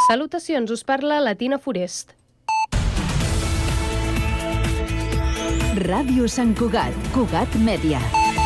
Salutacions, us parla la Tina Forest. Ràdio Sant Cugat, Cugat Mèdia.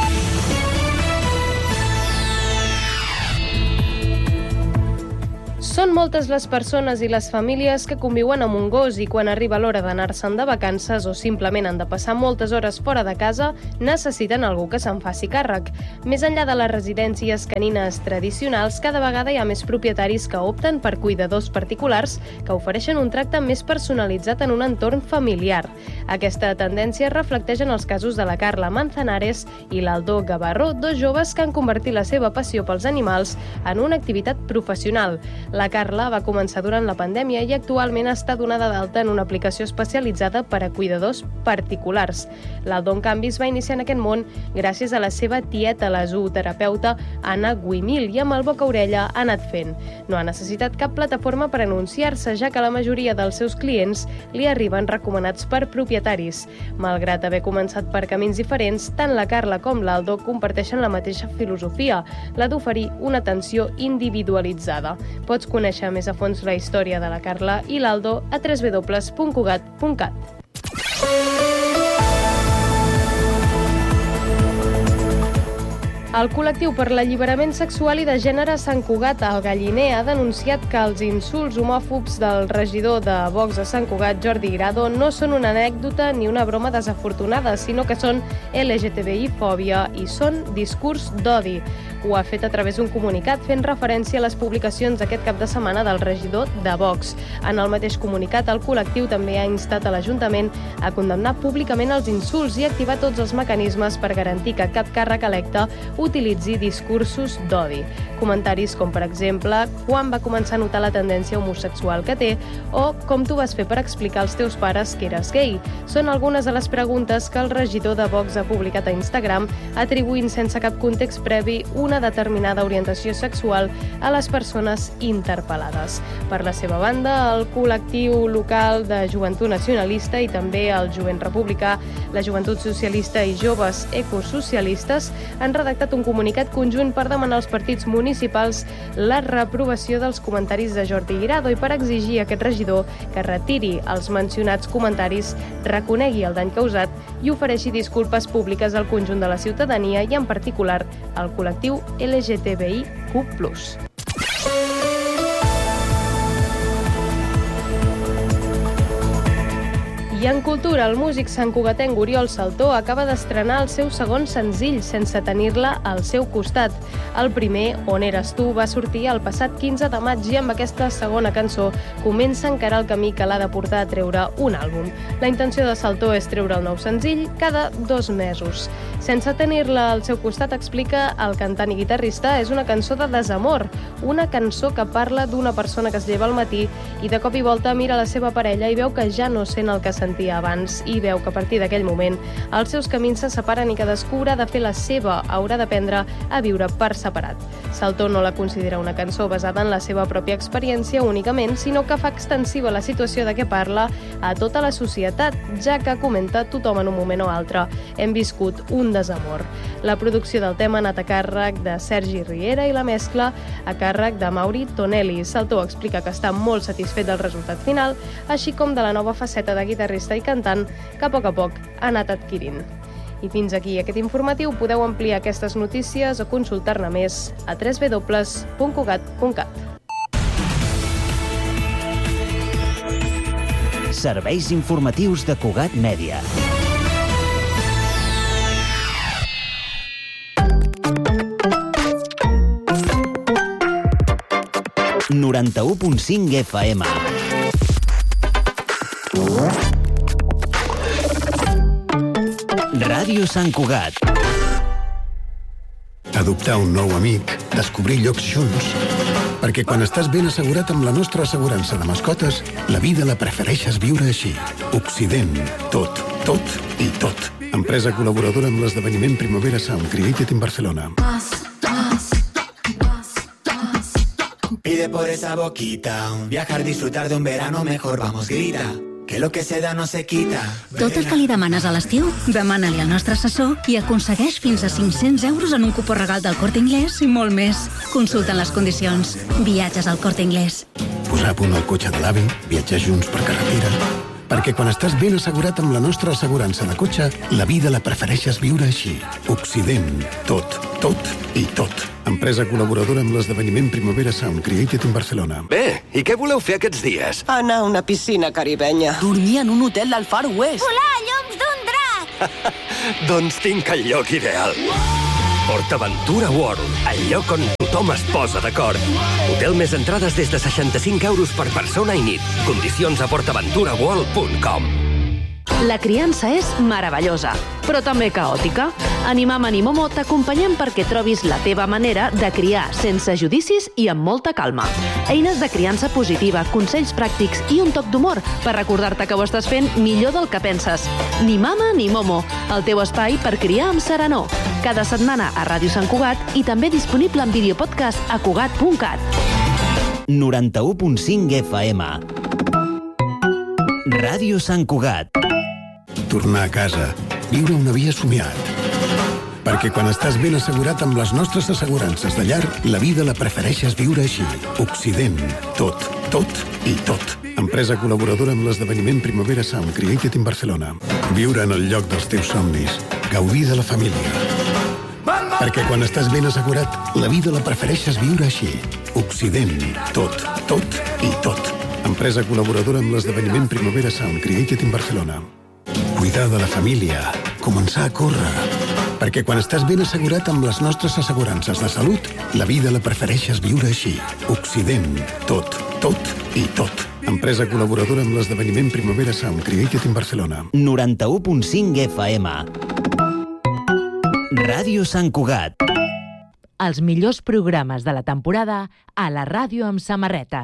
Són moltes les persones i les famílies que conviuen amb un gos i quan arriba l'hora d'anar-se'n de vacances o simplement han de passar moltes hores fora de casa, necessiten algú que se'n faci càrrec. Més enllà de les residències canines tradicionals, cada vegada hi ha més propietaris que opten per cuidadors particulars que ofereixen un tracte més personalitzat en un entorn familiar. Aquesta tendència es reflecteix en els casos de la Carla Manzanares i l'Aldo Gavarro, dos joves que han convertit la seva passió pels animals en una activitat professional. La Carla va començar durant la pandèmia i actualment està donada d'alta en una aplicació especialitzada per a cuidadors particulars. L'Aldo, en canvi, es va iniciar en aquest món gràcies a la seva tieta, la zooterapeuta Anna Guimil, i amb el boca-orella ha anat fent. No ha necessitat cap plataforma per anunciar-se, ja que la majoria dels seus clients li arriben recomanats per propietaris. Malgrat haver començat per camins diferents, tant la Carla com l'Aldo comparteixen la mateixa filosofia, la d'oferir una atenció individualitzada. Pots conèixer més a fons la història de la Carla i l'Aldo a www.cugat.cat. El col·lectiu per l'alliberament sexual i de gènere Sant Cugat al Galliner ha denunciat que els insults homòfobs del regidor de Vox a Sant Cugat, Jordi Hirado, no són una anècdota ni una broma desafortunada, sinó que són LGTBI-fòbia i són discurs d'odi. Ho ha fet a través d'un comunicat fent referència a les publicacions aquest cap de setmana del regidor de Vox. En el mateix comunicat, el col·lectiu també ha instat a l'Ajuntament a condemnar públicament els insults i activar tots els mecanismes per garantir que cap càrrec electe utilitzi discursos d'odi. Comentaris com, per exemple, quan va començar a notar la tendència homosexual que té o com tu vas fer per explicar als teus pares que eres gay. Són algunes de les preguntes que el regidor de Vox ha publicat a Instagram, atribuint sense cap context previ una determinada orientació sexual a les persones interpel·lades. Per la seva banda, el col·lectiu local de Joventut Nacionalista i també el Jovent Republicà, la Joventut Socialista i Joves Ecosocialistes han redactat un comunicat conjunt per demanar als partits municipals la reprovació dels comentaris de Jordi Hirado i per exigir a aquest regidor que retiri els mencionats comentaris, reconegui el dany causat i ofereixi disculpes públiques al conjunt de la ciutadania i en particular al col·lectiu LGTBIQ+. I en cultura, el músic santcugatenc Oriol Saltó acaba d'estrenar el seu segon senzill sense tenir-la al seu costat. El primer, On eres tu, va sortir el passat 15 de maig i amb aquesta segona cançó comença a encarar el camí que l'ha de portar a treure un àlbum. La intenció de Saltó és treure el nou senzill cada 2 mesos. Sense tenir-la al seu costat, explica el cantant i guitarrista, és una cançó de desamor, una cançó que parla d'una persona que es lleva al matí i de cop i volta mira la seva parella i veu que ja no sent el que sentia abans i veu que a partir d'aquell moment els seus camins se separen i cadascú haurà de fer la seva, haurà d'aprendre a viure per separat. Saltó no la considera una cançó basada en la seva pròpia experiència únicament, sinó que fa extensiva la situació de què parla a tota la societat, ja que comenta tothom en un moment o altre. Hem viscut un desamor. La producció del tema ha anat a càrrec de Sergi Riera i la mescla a càrrec de Mauri Tonelli. Saltó explica que està molt satisfet del resultat final, així com de la nova faceta de guitarrista i cantant que a poc ha anat adquirint. I fins aquí aquest informatiu. Podeu ampliar aquestes notícies o consultar-ne més a www.cugat.cat. Serveis informatius de Cugat Mèdia. ...91.5 FM. Ràdio Sant Cugat. Adoptar un nou amic, descobrir llocs junts. Perquè quan estàs ben assegurat amb la nostra assegurança de mascotes, la vida la prefereixes viure així. Occident. Tot, tot i tot. Empresa col·laboradora amb l'esdeveniment Primavera Sound Created in Barcelona. Pide por esa boquita, viajar, disfrutar de un verano mejor, vamos, grita. Que lo que se da no se quita. Tot el que li demanes a l'estiu, demana-li al nostre assessor i aconsegueix fins a 500 euros en un cupó regal del Corte Inglés i molt més. Consulta les condicions. Viatges al Corte Inglés. posar a punt el cotxe de l'avi, viatjar junts per carretera... Perquè quan estàs ben assegurat amb la nostra assegurança de cotxe, la vida la prefereixes viure així. Occident. Tot, tot i tot. Empresa col·laboradora amb l'esdeveniment Primavera Sound Created in Barcelona. Bé, i què voleu fer aquests dies? Anar a una piscina caribenya. Dormir en un hotel del Far West. Volar a lloms d'un drac. Doncs tinc el lloc ideal. PortAventura World, el lloc on tothom es posa d'acord. Hotel més entrades des de 65 euros per persona i nit. Condicions a portaventuraworld.com. La criança és meravellosa, però també caòtica. A Ni Mama ni Momo t'acompanyem perquè trobis la teva manera de criar sense judicis i amb molta calma. Eines de criança positiva, consells pràctics i un toc d'humor per recordar-te que ho estàs fent millor del que penses. Ni Mama ni Momo, el teu espai per criar amb serenor. Cada setmana a Ràdio Sant Cugat i també disponible en videopodcast a cugat.cat. 91.5 FM. Ràdio Sant Cugat. Tornar a casa, viure una vida somiat. Perquè quan estàs ben assegurat amb les nostres assegurances de llar, la vida la prefereixes viure així. Occident. Tot, tot i tot. Empresa col·laboradora amb l'esdeveniment Primavera Sound Created in Barcelona. Viure en el lloc dels teus somnis. Gaudir de la família. Perquè quan estàs ben assegurat, la vida la prefereixes viure així. Occident. Tot, tot i tot. Empresa col·laboradora amb l'esdeveniment Primavera Sound Created in Barcelona. Cuidar de la família. Començar a córrer. Perquè quan estàs ben assegurat amb les nostres assegurances de salut, la vida la prefereixes viure així. Occident. Tot, tot i tot. Empresa col·laboradora amb l'esdeveniment Primavera Sound Created in Barcelona. 91.5 FM. Ràdio Sant Cugat. Els millors programes de la temporada a la ràdio amb samarreta.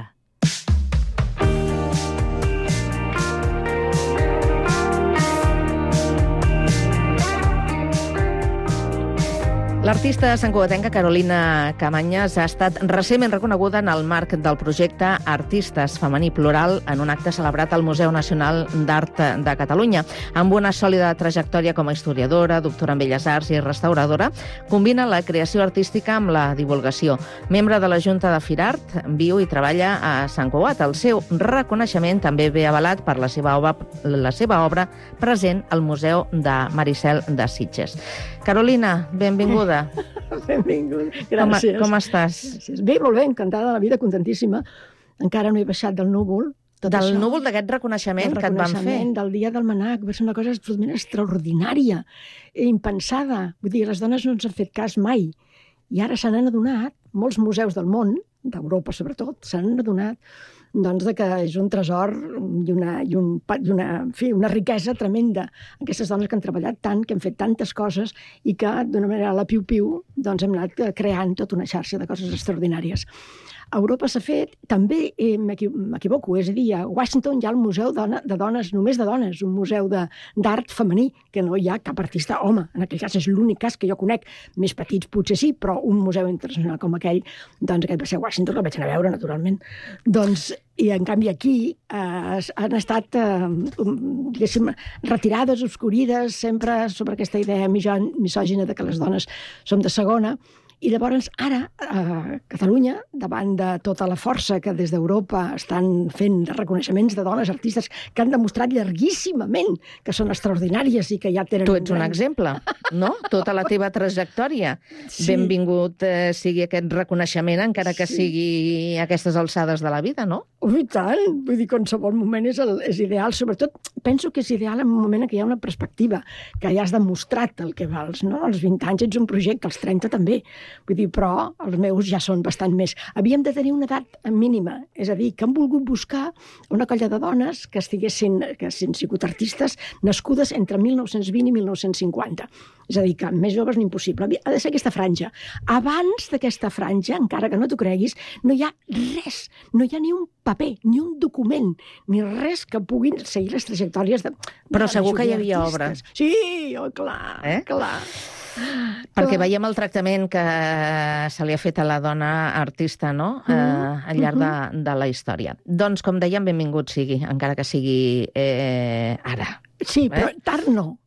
L'artista santcugatenca Carolina Camanyes ha estat recentment reconeguda en el marc del projecte Artistes Femení Plural en un acte celebrat al Museu Nacional d'Art de Catalunya. Amb una sòlida trajectòria com a historiadora, doctora en Belles Arts i restauradora, combina la creació artística amb la divulgació. Membre de la Junta de Firart, viu i treballa a Sant Cugat. El seu reconeixement també ve avalat per la seva obra present al Museu de Maricel de Sitges. Carolina, benvinguda. Benvinguda, gràcies. Com estàs? Gràcies. Bé, molt bé, encantada de la vida, contentíssima. Encara no he baixat del núvol. Del núvol d'aquest reconeixement que et van fer. Del dia del MNAC, va ser una cosa absolutament extraordinària, impensada. Vull dir, les dones no ens han fet cas mai. I ara se n'han adonat, molts museus del món, d'Europa sobretot, se n'han adonat doncs, que és un tresor i una riquesa tremenda. Aquestes dones que han treballat tant, que han fet tantes coses i que, d'una manera a la piu-piu, doncs hem anat creant tota una xarxa de coses extraordinàries. A Europa s'ha fet, també m'equivoco, és a dir, a Washington hi ha el Museu de Dones, només de dones, un museu d'art femení, que no hi ha cap artista home. En aquell cas és l'únic cas que jo conec, més petits potser sí, però un museu internacional com aquell, doncs aquest va ser a Washington, el vaig anar a veure, naturalment. Doncs, i en canvi aquí han estat, diguéssim, retirades, obscurides, sempre sobre aquesta idea misògina de que les dones som de segona. I llavors, ara, a Catalunya, davant de tota la força que des d'Europa estan fent reconeixements de dones artistes que han demostrat llarguíssimament que són extraordinàries i que ja tenen... Tu ets un exemple, no? Tota la teva trajectòria. Sí. Benvingut sigui aquest reconeixement, encara que sigui a aquestes alçades de la vida, no? I tant! Vull dir, qualsevol moment és ideal. Sobretot, penso que és ideal en un moment en què hi ha una perspectiva, que ja has demostrat el que vals, no? Als 20 anys ets un projecte, als 30 també. Vull dir, però els meus ja són bastant més. Havíem de tenir una edat mínima, és a dir, que han volgut buscar una colla de dones que hagin sigut artistes nascudes entre 1920 i 1950. És a dir, que més joves ni impossible. Ha de ser aquesta franja. Abans d'aquesta franja, encara que no t'ho creguis, no hi ha res, no hi ha ni un paper, ni un document, ni res que puguin seguir les trajectòries de... Però segur que hi havia obres. Sí, clar, clar. Perquè veiem el tractament que se li ha fet a la dona artista, no?, al llarg de la història. Doncs, com dèiem, benvingut sigui, encara que sigui ara. Sí, però tard no.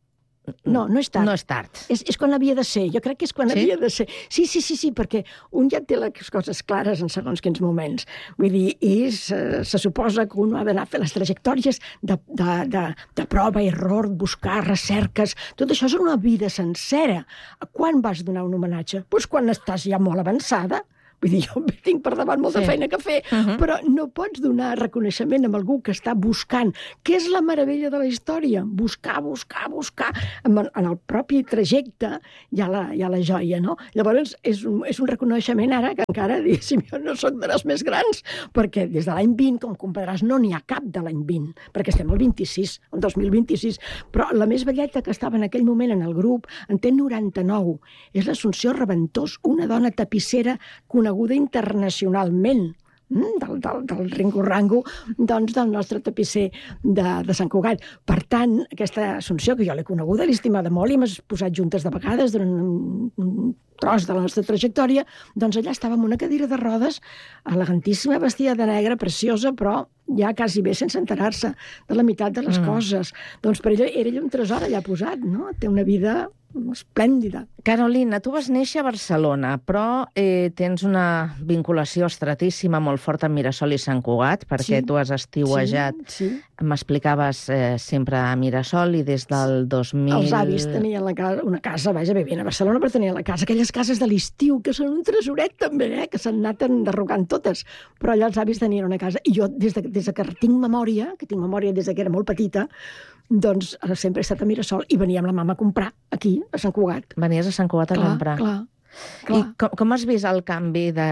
No és tard. No és tard. És quan havia de ser. Jo crec que és quan havia de ser. Sí, perquè un ja té les coses clares en segons quins moments. Vull dir, se suposa que un ha d'anar a fer les trajectòries de prova, error, buscar, recerques. Tot això és una vida sencera. Quan vas donar un homenatge? Doncs quan estàs ja molt avançada. Vull dir, jo tinc per davant molta feina que fer, però no pots donar reconeixement a algú que està buscant. Què és la meravella de la història? Buscar. En el propi trajecte hi ha la joia, no? Llavors, és un reconeixement ara que encara, diguéssim, jo no soc de les més grans, perquè des de l'any 20, com comprendràs, no n'hi ha cap de l'any 20, perquè estem al 26, el 2026. Però la més velleta que estava en aquell moment en el grup en té 99. És l'Assumpció Reventós, una dona tapissera coneguda internacionalment del ringo-rango doncs, del nostre tapisser de Sant Cugat. Per tant, aquesta Assumpció, que jo l'he coneguda, l'he estimada molt i m'has posat juntes de vegades durant un tros de la nostra trajectòria, doncs allà estava en una cadira de rodes, elegantíssima, vestida de negre, preciosa, però ja quasi bé sense enterar-se de la meitat de les coses. Doncs per ella era un tresor allà posat, no? Té una vida esplèndida. Carolina, tu vas néixer a Barcelona, però tens una vinculació estratíssima molt forta amb Mirasol i Sant Cugat, perquè tu has estiuejat, m'explicaves sempre a Mirasol, i des del 2000... Els avis tenien una casa, vaja, vivien a Barcelona, però tenien la casa, aquelles cases de l'estiu, que són un tresoret també, que s'han anat enderrocant totes, però allà els avis tenien una casa, i jo des que tinc memòria des que era molt petita, doncs sempre he estat a Mirasol i venia amb la mama a comprar aquí, a Sant Cugat. Venies a Sant Cugat a comprar. Clar. I com has vist el canvi de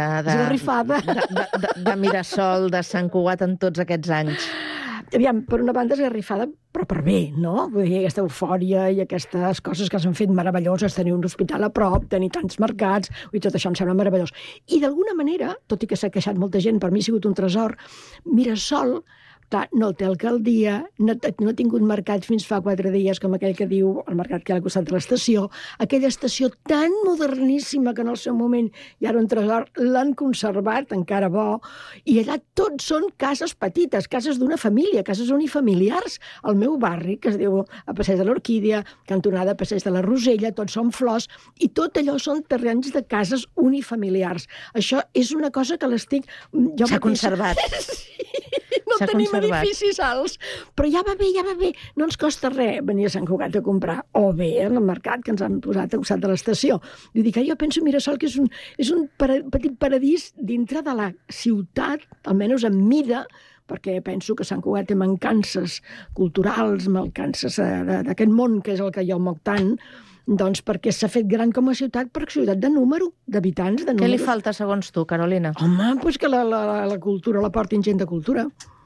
Mirasol, de Sant Cugat en tots aquests anys? Aviam, per una banda esgarrifada, però per bé, no? Vull dir, aquesta eufòria i aquestes coses que s'han fet meravelloses, tenir un hospital a prop, tenir tants mercats, i tot això em sembla meravellós. I d'alguna manera, tot i que s'ha queixat molta gent, per mi ha sigut un tresor, Mirasol, clar, no té alcaldia, no ha tingut mercat fins fa 4 dies, com aquell que diu el mercat que hi ha al costat de l'estació, aquella estació tan moderníssima que en el seu moment ja era un tresor, l'han conservat, encara bo, i allà tots són cases petites, cases d'una família, cases unifamiliars. El meu barri, que es diu a Passeig de l'Orquídia, cantonada Passeig de la Rosella, tots són flors, i tot allò són terrenys de cases unifamiliars. Això és una cosa que l'estic... S'ha conservat. No tenim edificis alts, però ja va bé, no ens costa res venir a Sant Cugat a comprar, o bé al mercat que ens han posat al costat de l'estació. Vull dir que jo penso Mirasol que és un petit paradís dintre de la ciutat, almenys en mida, perquè penso que Sant Cugat té mancances culturals, mancances d'aquest món que és el que jo moc tant, doncs perquè s'ha fet gran com a ciutat per ciutat de número, d'habitants, de número. Què li falta, segons tu, Carolina? Home, doncs que la cultura la portin gent de cultura.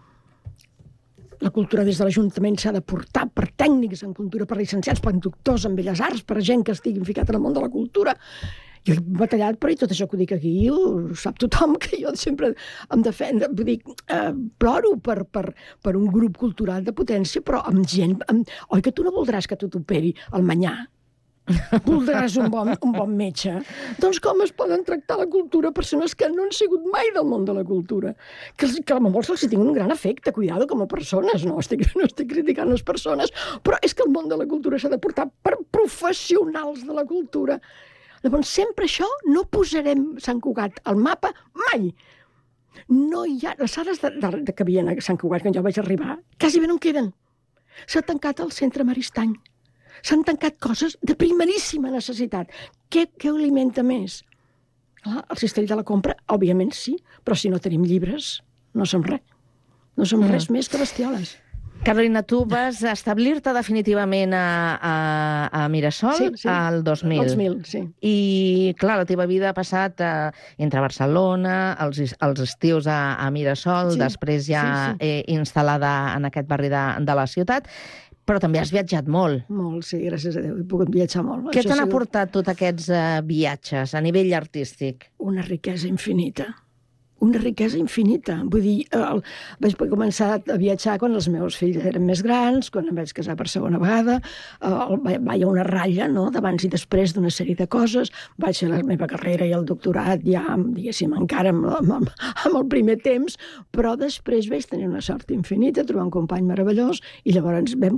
La cultura des de l'Ajuntament s'ha de portar per tècnics en cultura, per llicenciats, per doctors en belles arts, per gent que estigui ficat en el món de la cultura. Jo he batallat per tot això que ho dic aquí, ho sap tothom, que jo sempre em defenso, vull dir, ploro per un grup cultural de potència, però amb gent... Oi que tu no voldràs que tu t'operi el manyà? Voldràs un bon metge? Doncs com es poden tractar la cultura persones que no han sigut mai del món de la cultura? Que a molts els tinc un gran efecte, cuidado, com a persones, no estic criticant les persones, però és que el món de la cultura s'ha de portar per professionals de la cultura. Llavors, sempre això no posarem Sant Cugat al mapa mai. No hi ha... Les sales que havia a Sant Cugat, quan jo vaig arribar, quasi bé no en queden. S'ha tancat el centre Maristany. S'han tancat coses de primeríssima necessitat. Què alimenta més? El cistell de la compra, òbviament sí, però si no tenim llibres, no som res. No som res més que bestioles. Carolina, tu vas establir-te definitivament a Mirasol al 2000. El 2000, sí. I, clar, la teva vida ha passat entre Barcelona, els estius a Mirasol, després ja instal·lada en aquest barri de la ciutat, però també has viatjat molt. Molt, sí, gràcies a Déu. He pogut viatjar molt. Què t'han aportat tots aquests viatges a nivell artístic? Una riquesa infinita. una riquesa infinita. Vull dir, vaig començar a viatjar quan els meus fills eren més grans, quan em vaig casar per segona vegada, va haver una ratlla, no?, d'abans i després d'una sèrie de coses, vaig fer la meva carrera i el doctorat ja, diguéssim, encara amb el primer temps, però després vaig tenir una sort infinita, trobar un company meravellós, i llavors vam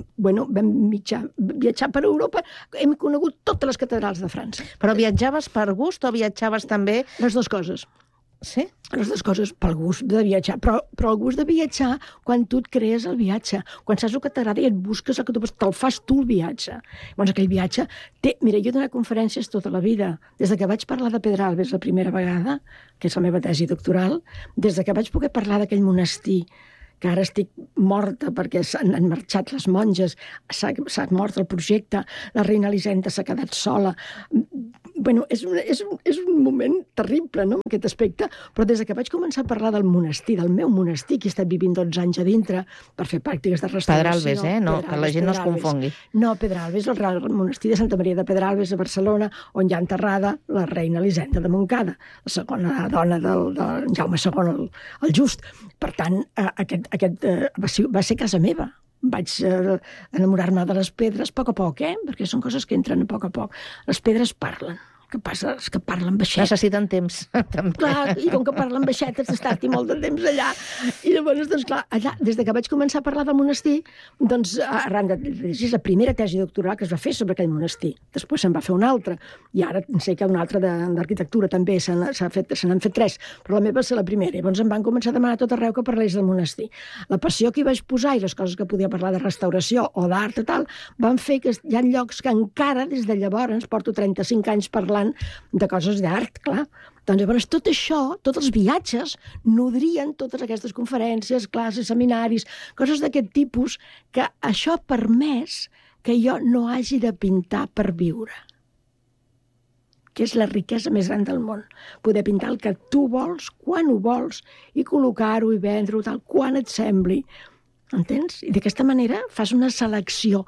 viatjar per Europa, hem conegut totes les catedrals de França. Però viatjaves per gust o viatjaves també... Les dues coses. Sí? Les dues coses, pel gust de viatjar. Però el gust de viatjar quan tu et crees el viatge. Quan saps el que t'agrada i et busques el que tu vols, te'l fas tu el viatge. Llavors aquell viatge... Mira, jo he donat conferències tota la vida. Des que vaig parlar de Pedralbes la primera vegada, que és la meva tesi doctoral, des que vaig poder parlar d'aquell monestir, que ara estic morta perquè s'han marxat les monges, s'ha mort el projecte, la reina Elisenda s'ha quedat sola. Bueno, és un moment terrible, no?, aquest aspecte, però des que vaig començar a parlar del monestir, del meu monestir, que he estat vivint 12 anys a dintre per fer pràctiques de restauració... Pedralbes, no? Que la gent no es confongui. No, Pedralbes, el monestir de Santa Maria de Pedralbes a Barcelona, on hi ha enterrada la reina Elisenda de Montcada, la segona dona del Jaume II el Just. Per tant, aquest va ser casa meva. Vaig enamorar-me de les pedres a poc, perquè són coses que entren a poc. Les pedres parlen. Que passa? És que parlen baixet. Necessiten temps, també. Clar, i com que parlen baixet has d'estar-hi molt de temps allà. I llavors, doncs clar, allà, des que vaig començar a parlar del monestir, doncs, arran és la primera tesi doctoral que es va fer sobre aquell monestir. Després se'n va fer una altra, i ara sé que una altra d'arquitectura també, se n'han fet 3, però la meva va ser la primera. I llavors em van començar a demanar tot arreu que parlés del monestir. La passió que hi vaig posar i les coses que podia parlar de restauració o d'art i tal, van fer que hi ha llocs que encara, des de llavors, porto 35 anys parlant de coses d'art, clar. Doncs llavors tot això, tots els viatges, nodrien totes aquestes conferències, classes, seminaris, coses d'aquest tipus, que això ha permès que jo no hagi de pintar per viure. Que és la riquesa més gran del món. Poder pintar el que tu vols, quan ho vols, i col·locar-ho i vendre-ho tal, quan et sembli. Entens? I d'aquesta manera fas una selecció.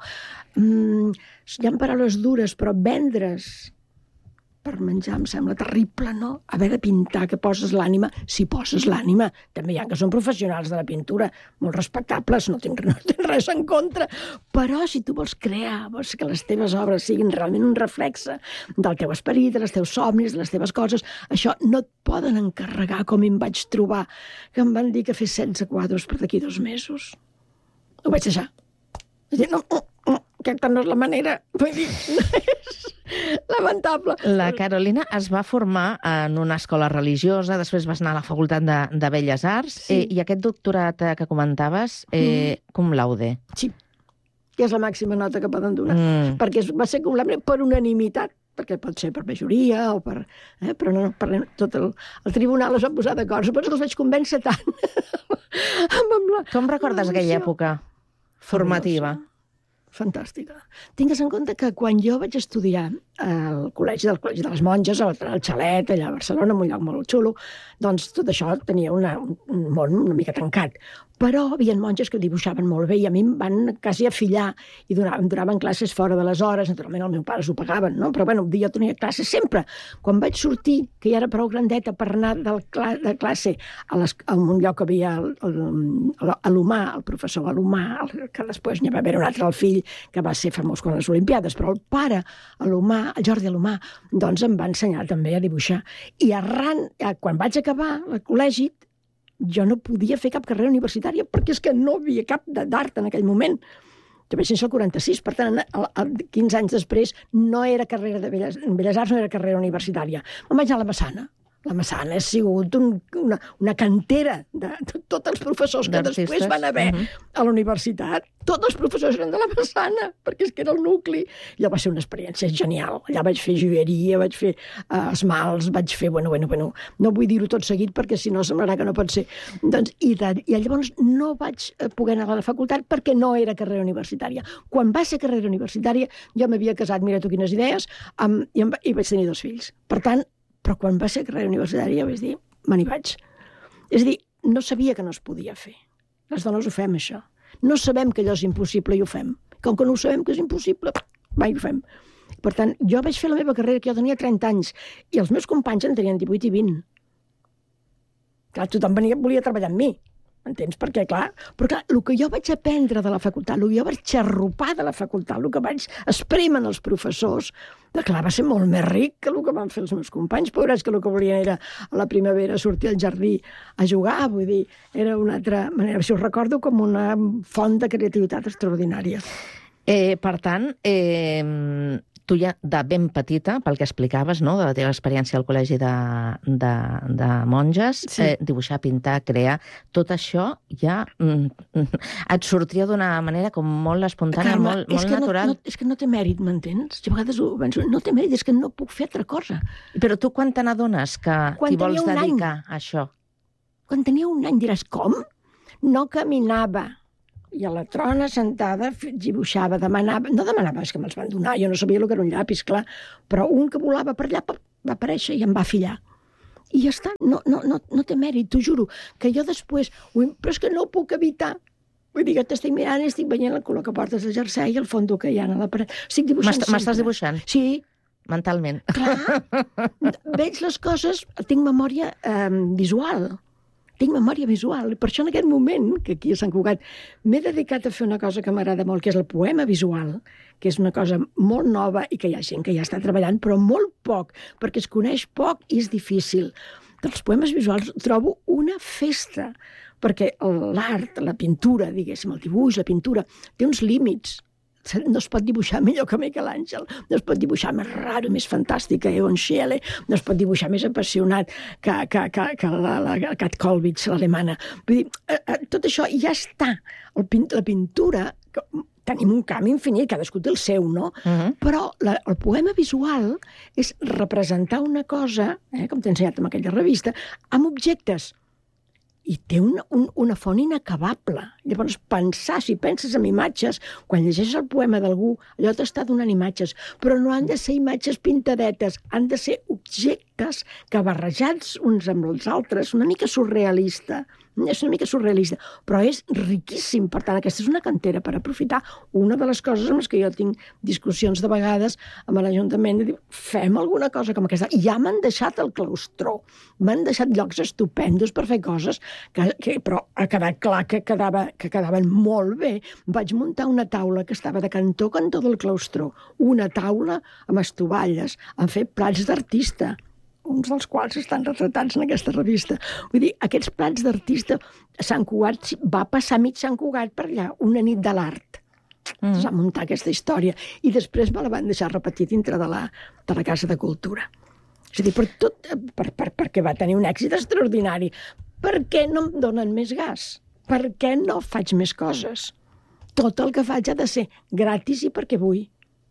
Hi ha paraules dures, però vendre's per menjar em sembla terrible, no? Haver de pintar, que poses l'ànima, si poses l'ànima. També hi ha que són professionals de la pintura, molt respectables, no tinc res en contra, però si tu vols crear, vols que les teves obres siguin realment un reflexe del teu esperit, dels teus somnis, de les teves coses, això no et poden encarregar, com em vaig trobar, que em van dir que fes 16 quadres per d'aquí 2 mesos. Ho vaig deixar. Vaig dir, no, aquesta no és la manera. Vull dir, és lamentable. La Carolina es va formar en una escola religiosa, després vas anar a la Facultat de Belles Arts, i aquest doctorat que comentaves, cum laude. Sí, que és la màxima nota que poden donar, perquè va ser cum laude per unanimitat, perquè pot ser per majoria o per... però no, tot el tribunal es va posar d'acord. Suposo que els vaig convèncer tant. Com recordes aquella època formativa? Fantàstica. Tingues en compte que quan jo vaig estudiar al Col·legi de les Monges, al Xalet, allà a Barcelona, en un lloc molt xulo, doncs tot això tenia un món una mica tancat. Però hi havia monges que dibuixaven molt bé i a mi em van quasi afillar i em donaven classes fora de les hores. Naturalment, els meus pares ho pagaven, no? Però bueno, jo tenia classes sempre. Quan vaig sortir, que ja era prou grandeta per anar de classe a un lloc que havia a l'Humà, el professor Alomà, que després n'hi va haver un altre, el fill, que va ser famós quan les Olimpiades, però el pare, Alomà, el Jordi Alomà, doncs em va ensenyar també a dibuixar. I quan vaig acabar el col·legi, jo no podia fer cap carrera universitària perquè és que no hi havia cap d'art en aquell moment. Jo vaig néixer al 46, per tant, 15 anys després no era carrera de Belles Arts, no era carrera universitària. Me'n vaig anar a la Massana. La Massana ha sigut una cantera de tots els professors que després van haver a la universitat. Tots els professors eren de la Massana, perquè és que era el nucli. I va ser una experiència genial. Allà vaig fer joieria, vaig fer esmalts, vaig fer... Bueno, no vull dir-ho tot seguit perquè si no semblarà que no pot ser. I llavors no vaig poder anar a la facultat perquè no era carrera universitària. Quan va ser carrera universitària jo m'havia casat, mira tu quines idees, i vaig tenir 2 fills. Per tant, però quan va ser carrera universitària vaig dir, me n'hi vaig. És a dir, no sabia que no es podia fer. Les dones ho fem, això. No sabem que allò és impossible i ho fem. Com que no ho sabem que és impossible, mai ho fem. Per tant, jo vaig fer la meva carrera, que jo tenia 30 anys, i els meus companys en tenien 18 i 20. Clar, tothom volia treballar amb mi. M'entens? Perquè, clar, però clar, el que jo vaig aprendre de la facultat, el que jo vaig xarrupar de la facultat, el que vaig esprémer els professors, clar, va ser molt més ric que el que van fer els meus companys. Pobrets, que el que volien era a la primavera sortir al jardí a jugar, vull dir, era una altra manera. Això ho recordo com una font de creativitat extraordinària. Per tant, tu ja de ben petita, pel que explicaves, no?, de la teva experiència al col·legi de monges, dibuixar, pintar, crear, tot això ja et sortia d'una manera com molt espontània, molt natural. És que no té mèrit, m'entens? Jo a vegades ho penso, no té mèrit, és que no puc fer altra cosa. Però tu quan te n'adones que t'hi vols dedicar a això? Quan tenia un any, diràs, com? No caminava. I a la trona, sentada, dibuixava, no demanava, és que me'ls van donar, jo no sabia el que era un llapis, clar, però un que volava per allà va aparèixer i em va afillar. I ja està, no té mèrit, t'ho juro, que jo després, però és que no ho puc evitar. Vull dir que t'estic mirant i estic veient el color que portes al jersei i el fondo que hi ha a la paret. Estic dibuixant sempre. M'estàs dibuixant? Sí. Mentalment. Clar, veig les coses, tinc memòria visual. Tinc memòria visual, i per això en aquest moment, que aquí a Sant Cugat, m'he dedicat a fer una cosa que m'agrada molt, que és el poema visual, que és una cosa molt nova i que hi ha gent que ja està treballant, però molt poc, perquè es coneix poc i és difícil. Dels poemes visuals trobo una festa, perquè l'art, la pintura, diguéssim, el dibuix, la pintura, té uns límits. No es pot dibuixar millor que Miquel Àngel, no es pot dibuixar més raro, més fantàstic que Egon Schiele, no es pot dibuixar més apassionat que la Kat Kollwitz, l'alemana. Vull dir, tot això ja està. La pintura, tenim un camp infinit, cadascú té el seu, no? Però el poema visual és representar una cosa, com t'he ensenyat en aquella revista, amb objectes. I té una font inacabable. Llavors, pensar, si penses en imatges, quan llegeixes el poema d'algú, allò t'està donant imatges, però no han de ser imatges pintadetes, han de ser objectes que barrejats uns amb els altres, una mica surrealista. És una mica surrealista, però és riquíssim. Per tant, aquesta és una cantera per aprofitar. Una de les coses amb les que jo tinc discussions de vegades amb l'Ajuntament, de dir, fem alguna cosa com aquesta. Ja m'han deixat el claustró, m'han deixat llocs estupendos per fer coses, però ha quedat clar que quedaven molt bé. Vaig muntar una taula que estava de cantó del claustró, una taula amb estovalles, amb fer plats d'artista, uns dels quals estan retratats en aquesta revista. Vull dir, aquests plats d'artista, Sant Cugat, va passar mig Sant Cugat per allà, una nit de l'art. Es va muntar aquesta història. I després me la van deixar repetir dintre de la Casa de Cultura. És a dir, perquè va tenir un èxit extraordinari. Per què no em donen més gas? Per què no faig més coses? Tot el que faig ha de ser gratis i perquè vull.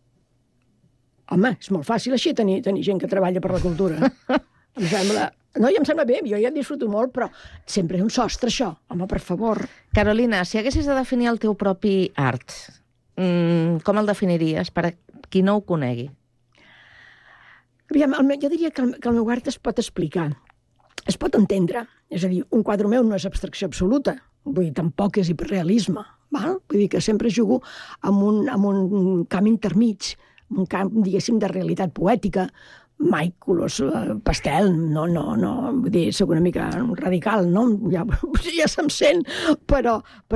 Home, és molt fàcil així tenir gent que treballa per la cultura. Em sembla bé, jo ja en disfruto molt, però sempre és un sostre, això. Home, per favor. Carolina, si haguessis de definir el teu propi art, com el definiries per a qui no ho conegui? Aviam, jo diria que el meu art es pot explicar, es pot entendre. És a dir, un quadre meu no és abstracció absoluta, vull dir, tampoc és hiperrealisme. Vull dir que sempre jugo amb un camp intermig, un camp, diguéssim, de realitat poètica, mai colors pastel, no, vull dir, soc una mica radical, no? Ja se'm sent, però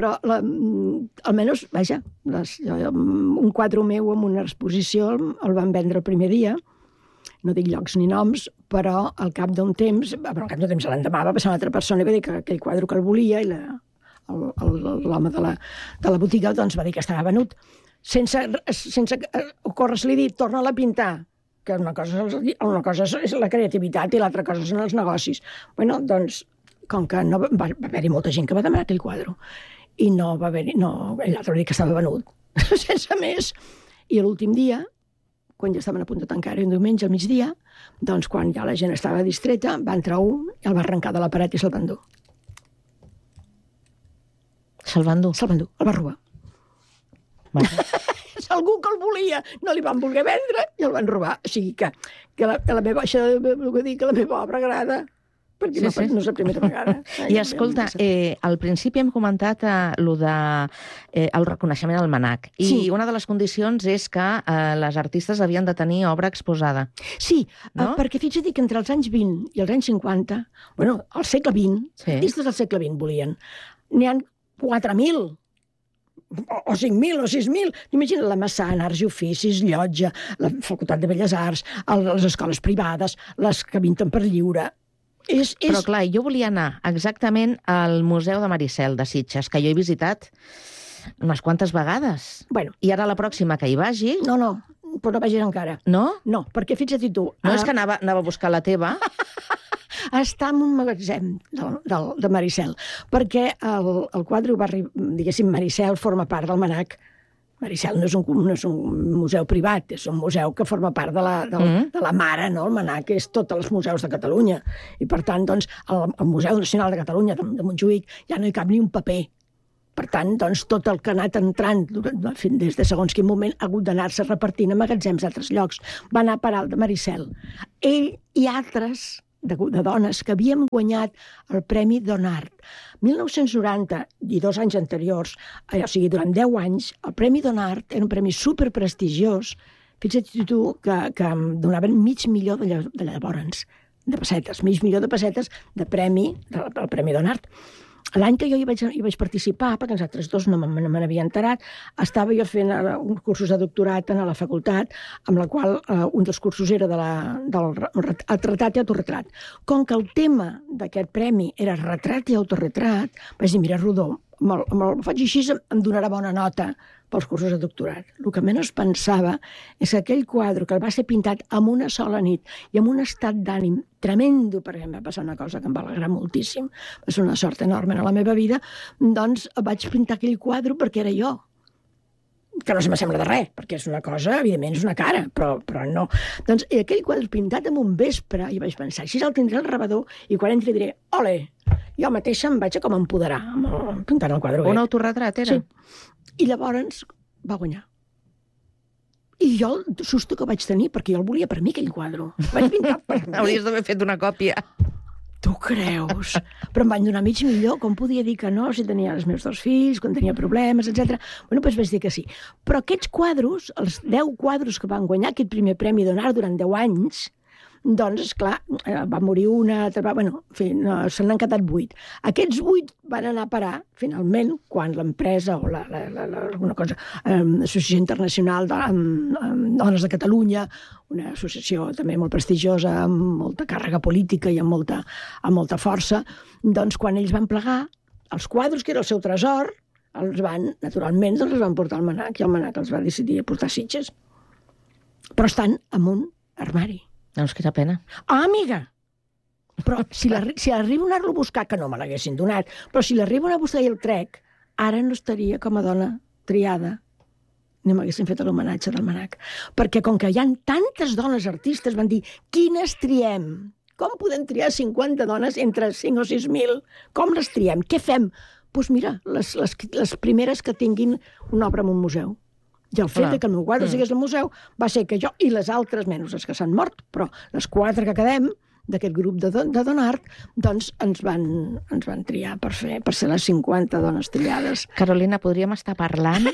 almenys, vaja, un quadre meu en una exposició el van vendre el primer dia, no dic llocs ni noms, però al cap d'un temps, l'endemà va passar una altra persona i va dir que aquell quadre que el volia i l'home de la botiga doncs va dir que estava venut. Sense ocórrer-se-li dir, torna-la a pintar, que una cosa és la creativitat i l'altra cosa són els negocis. Bueno, doncs, com que no va haver-hi molta gent que va demanar aquell quadre, i no va haver-hi, l'altre va dir que estava venut, sense més. I l'últim dia, quan ja estaven a punt de tancar, un diumenge al migdia, doncs quan ja la gent estava distreta, va entrar un i el va arrencar de la paret i se'l va endur. Se'l va endur? Se'l va endur, el va robar. És algú que el volia, no li van voler vendre i el van robar. O sigui que la meva obra agrada. perquè no és la primera vegada. I escolta, al principi hem comentat el reconeixement al MNAC, i una de les condicions és que les artistes havien de tenir obra exposada. Sí, perquè fixa't que entre els anys 20 i els anys 50, al segle XX, artistes del segle XX volien, n'hi ha 4.000, o 5.000 o 6.000. Imagina't la Massana, Arts i Oficis, Llotja, la Facultat de Belles Arts, les escoles privades, les que pinten per lliure. Però clar, jo volia anar exactament al Museu de Maricel de Sitges, que jo he visitat unes quantes vegades. I ara la pròxima que hi vagi... No, però no vagis encara. No? No, perquè fixa't tu... No, és que anava a buscar la teva... Està en un magatzem de Maricel, perquè el quadre va arribar, diguéssim, Maricel forma part del MNAC. Maricel no és un museu privat, és un museu que forma part de la mare, no? El MNAC és tots els museus de Catalunya. I, per tant, doncs, el Museu Nacional de Catalunya, de Montjuïc, ja no hi cap ni un paper. Per tant, doncs, tot el que ha anat entrant des de segons quin moment ha hagut d'anar-se repartint a magatzems d'altres llocs. Va anar a parar al de Maricel. Ell i altres de dones que havíem guanyat el Premi Donart. 1990 i 2 anys anteriors, o sigui, durant 10 anys, el Premi Donart era un premi superprestigiós. Fixa't tu que donaven $500.000 de llavors, de pessetes, $500.000 de premi, del Premi Donart. L'any que jo hi vaig participar, perquè els altres dos no me n'havia enterat, estava jo fent uns cursos de doctorat a la facultat, amb la qual un dels cursos era del retrat i autorretrat. Com que el tema d'aquest premi era retrat i autorretrat, vaig dir, mira, Rodó, me'l faig així, em donarà bona nota pels cursos de doctorat. El que menys pensava és que aquell quadre, que el va ser pintat en una sola nit i amb un estat d'ànim tremendo, perquè em va passar una cosa que em va alegrar moltíssim, va ser una sort enorme a la meva vida, doncs vaig pintar aquell quadre perquè era jo. Que no se m'assembla de res, perquè és una cosa, evidentment, és una cara, però no. Doncs aquell quadre pintat en un vespre, i vaig pensar, així el tindré al rebedor, i quan entri diré, ole, jo mateixa em vaig a com empoderar, pintant el quadre. Un autorretrat, era? Sí. I llavors va guanyar. I jo el susto que vaig tenir, perquè jo el volia per mi, aquell quadre. Vaig pintar per mi. Hauries d'haver fet una còpia. Tu creus? Però em van donar $500.000, com podia dir que no, si tenia els meus 2 fills, quan tenia problemes, etc. Bueno, doncs vaig dir que sí. Però aquests quadres, els 10 quadres que van guanyar aquest primer Premi Donart durant 10 anys, doncs, esclar, va morir una, bueno, en fi, se n'han quedat 8. Aquests 8 van anar a parar, finalment, quan l'empresa o alguna cosa, l'Associació Internacional de Dones de Catalunya, una associació també molt prestigiosa, amb molta càrrega política i amb molta força, doncs quan ells van plegar, els quadres, que era el seu tresor, naturalment, els van portar al MNAC, i el MNAC els va decidir portar a Sitges. Però estan en un armari. Doncs quina pena. Ah, amiga! Però si arribo a anar-lo a buscar, que no me l'haguessin donat, però si l'arribo a anar a buscar i el trec, ara no estaria com a dona triada, ni m'haguessin fet l'homenatge del MNAC. Perquè com que hi ha tantes dones artistes, van dir, quines triem? Com podem triar 50 dones entre 5 o 6.000? Com les triem? Què fem? Doncs mira, les primeres que tinguin una obra en un museu. I el fet que el meu quadre sigués al museu va ser que jo i les altres, menys les que s'han mort, però les 4 que quedem d'aquest grup de Donart, doncs ens van triar per ser les 50 dones triades. Carolina, podríem estar parlant,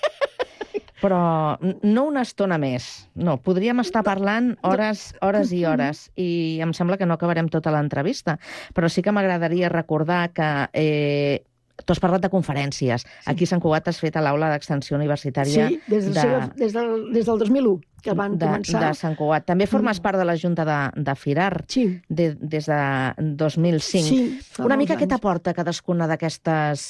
però no una estona més. No, podríem estar parlant hores i hores, i em sembla que no acabarem tota l'entrevista, però sí que m'agradaria recordar que tu has parlat de conferències. Aquí a Sant Cugat has fet a l'aula d'extensió universitària... Sí, des del 2001, que van començar... De Sant Cugat. També formes part de la Junta de Firar, des de 2005. Sí. Una mica què t'aporta cadascuna d'aquestes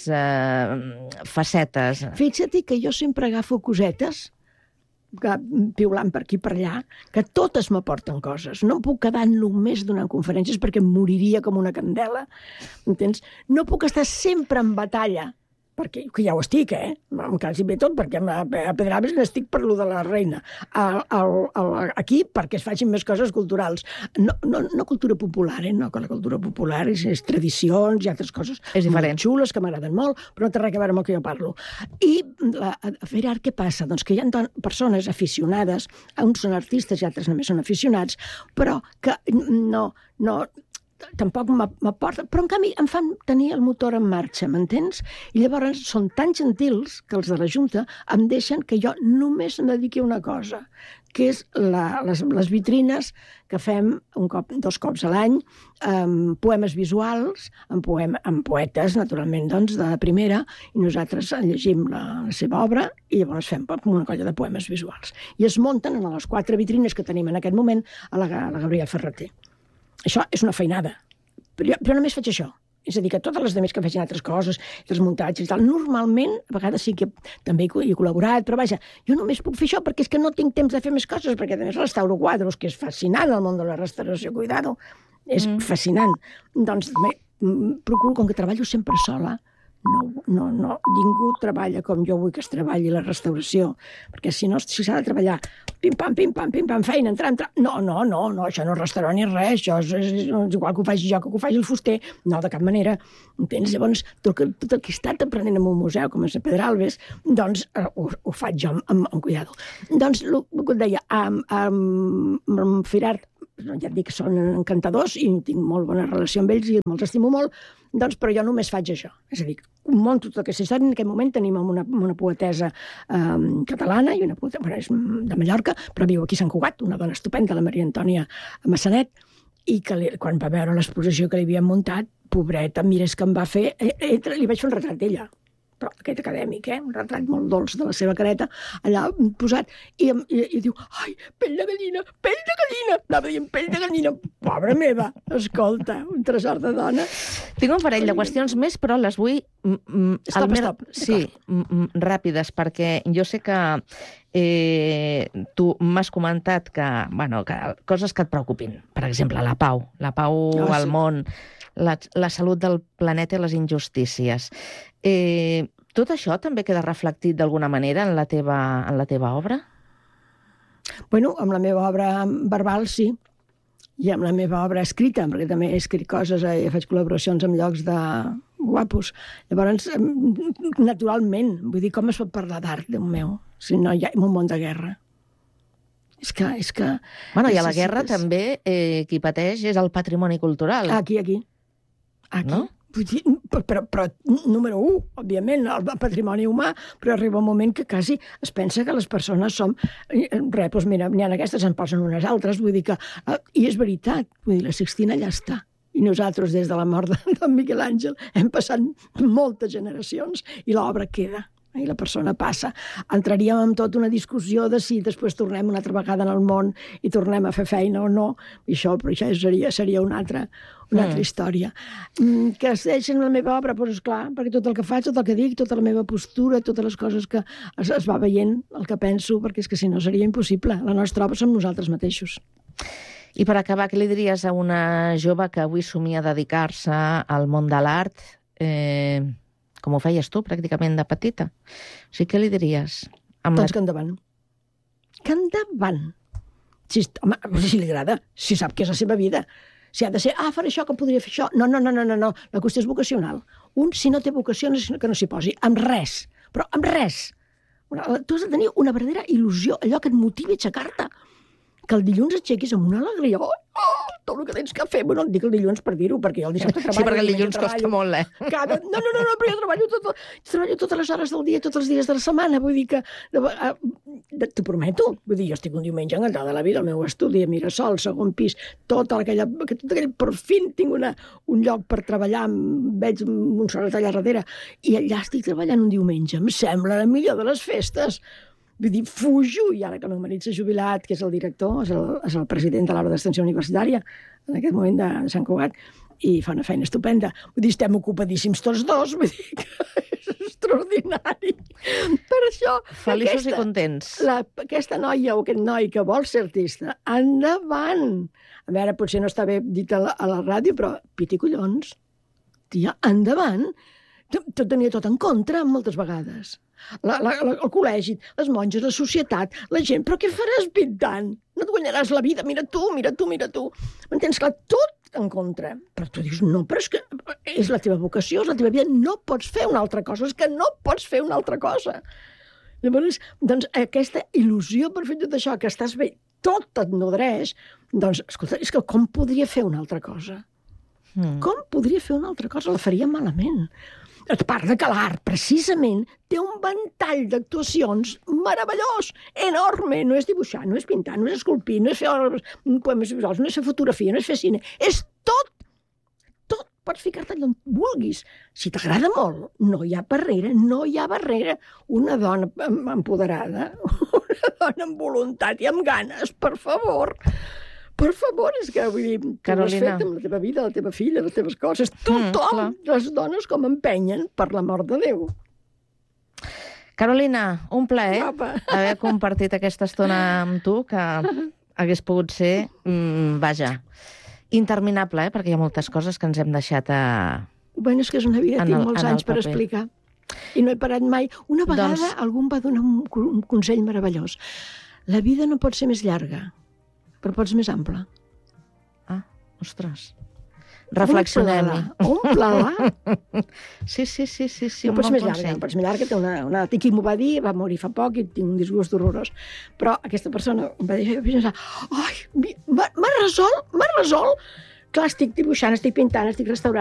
facetes? Fixa't que jo sempre agafo cosetes, piulant per aquí per allà, que totes m'aporten coses. No em puc quedar només donant conferències perquè em moriria com una candela. Entens? No puc estar sempre en batalla, perquè ja ho estic, em quasi bé tot, perquè a Pedralbes n'estic per lo de la reina. Aquí, perquè es facin més coses culturals. No cultura popular, no, que la cultura popular és tradicions i altres coses molt xules, que m'agraden molt, però no té res a veure amb el que jo parlo. I a Firar què passa? Doncs que hi ha persones aficionades, uns són artistes i altres només són aficionats, però que no tampoc m'aporta, però en canvi em fan tenir el motor en marxa, m'entens? I llavors són tan gentils que els de la Junta em deixen que jo només em dediqui a una cosa, que és les vitrines que fem dos cops a l'any, poemes visuals, amb poetes, naturalment, doncs, de primera, i nosaltres llegim la seva obra i llavors fem una colla de poemes visuals. I es munten en les 4 vitrines que tenim en aquest moment a la Gabriel Ferreter. Això és una feinada, però només faig això. És a dir, que totes les altres que facin altres coses, els muntatges i tal, normalment, a vegades sí que també hi he col·laborat, però vaja, jo només puc fer això perquè és que no tinc temps de fer més coses, perquè a més restauro quadros, que és fascinant el món de la restauració, cuidado, és fascinant. Doncs procuro, com que treballo sempre sola, ningú treballa com jo vull que es treballi la restauració, perquè si no, si s'ha de treballar pim-pam, feina, entrar... No, això no és restaurant ni res, això és igual que ho faci jo, que ho faci el fuster, no, de cap manera. Entens? Llavors, tot el que he estat aprenent en un museu, com és a Pedralbes, doncs ho faig jo amb cuidado. Doncs, el que et deia, amb Firart, ja et dic que són encantadors i tinc molt bona relació amb ells i me'ls estimo molt, doncs, però jo només faig això. És a dir, munto tota aquesta història. En aquest moment tenim una poetesa catalana i una poetesa, és de Mallorca, però viu aquí a Sant Cugat, una dona estupenda, la Maria Antònia Massanet, i que quan va veure l'exposició que li havien muntat, pobreta, mira, és que em va fer... Li vaig fer un retrat d'ella, però aquest acadèmic, un retrat molt dolç de la seva careta, allà posat, i diu, ai, pell de gallina, anava dient pell de gallina, pobra meva, escolta, un tresor de dona. Tinc un parell de qüestions més, però les vull... Stop. Sí, ràpides, perquè jo sé que tu m'has comentat que coses que et preocupin, per exemple, la pau al món, la salut del planeta i les injustícies. Tot això també queda reflectit d'alguna manera en la teva obra? Bueno, amb la meva obra verbal sí, i amb la meva obra escrita, perquè també he escrit coses, faig col·laboracions amb llocs de guapos. Llavors, naturalment, vull dir, com es pot parlar d'art, Déu meu, si no hi ha un món de guerra? És que... Bueno, i a la guerra també qui pateix és el patrimoni cultural. Aquí. No? Però número 1, òbviament, el patrimoni humà, però arriba un moment que quasi es pensa que les persones som... doncs mira, n'hi ha aquestes, en posen unes altres, vull dir que... I és veritat, vull dir, la Sixtina allà està. I nosaltres, des de la mort de Miquel Àngel, hem passat moltes generacions i l'obra queda. I la persona passa. Entraríem en tota una discussió de si després tornem una altra vegada en el món i tornem a fer feina o no. Però això seria una altra història. Que es deixen la meva obra, doncs esclar, perquè tot el que faig, tot el que dic, tota la meva postura, totes les coses que es va veient, el que penso, perquè és que si no seria impossible. La nostra obra som nosaltres mateixos. I per acabar, què li diries a una jove que avui somia dedicar-se al món de l'art, com ho feies tu, pràcticament de petita? O sigui, què li diries? Doncs que endavant. Que endavant. Home, si li agrada, si sap que és la seva vida. Si ha de ser, faré això, que podria fer això. No. La qüestió és vocacional. Si no té vocació, que no s'hi posi. Amb res. Però amb res. Tu has de tenir una verdadera il·lusió, allò que et motivi a aixecar-te. Que el dilluns aixequis amb una alegria. Tot el que tens que fer. Bueno, et dic el dilluns per dir-ho, perquè jo el dissabte treballo. Sí, perquè el dilluns costa molt, No, però jo treballo totes les hores del dia, tots els dies de la setmana. Vull dir que... T'ho prometo. Vull dir, jo estic un diumenge encantada de la vida, al meu estudi, a Mirasol, segon pis, tot aquell... Per fi tinc un lloc per treballar, veig un sol allà darrere, i allà estic treballant un diumenge. Em sembla la millor de les festes. Vull dir, fujo, i ara que el meu marit s'ha jubilat, que és el director, és el president de l'Aula d'Extensió Universitària, en aquest moment de Sant Cugat, i fa una feina estupenda. Vull dir, estem ocupadíssims tots dos, vull dir que és extraordinari. Per això... Feliços i contents. Aquesta noia o aquest noi que vol ser artista, endavant! A veure, potser no està bé dit a la ràdio, però piti collons. Tia, endavant! Tot tenia tot en contra, moltes vegades. El col·legi, les monges, la societat, la gent, però què faràs pintant? No et guanyaràs la vida, mira tu. M'entens? Clar, tot en contra. Però tu dius, no, però és que és la teva vocació, és la teva vida, no pots fer una altra cosa, és que no pots fer una altra cosa. Llavors, doncs, aquesta il·lusió per fer tot això, que estàs bé, tot et nodreix, doncs, escolta, és que com podria fer una altra cosa? Com podria fer una altra cosa? La faria malament. A part de que l'art, precisament, té un ventall d'actuacions meravellós, enorme. No és dibuixar, no és pintar, no és esculpir, no és fer poemes visuals, no és fer fotografia, no és fer cine. És tot. Tot. Pots ficar-te allà on vulguis. Si t'agrada molt, no hi ha barrera, no hi ha barrera. Una dona empoderada, una dona amb voluntat i amb ganes, per favor. Per favor, és que vull dir, tu ho has fet amb la teva vida, la teva filla, les teves coses. Tothom, les dones com empenyen, per l'amor de Déu. Carolina, un plaer haver compartit aquesta estona amb tu, que hagués pogut ser, interminable, perquè hi ha moltes coses que ens hem deixat Bueno, és que és una vida, tinc molts anys per explicar. I no he parat mai. Una vegada algú em va donar un consell meravellós. La vida no pot ser més llarga, però pots més ample. Ostres. Reflexionem-hi. Omple-la. Sí, no pots més llarga, no pots més llarga. Una tiqui m'ho va dir, va morir fa poc i tinc un disgust horrorós. Però aquesta persona em va deixar pensar, ai, m'ha resolt. Clar, estic dibuixant, estic pintant, estic restaurant,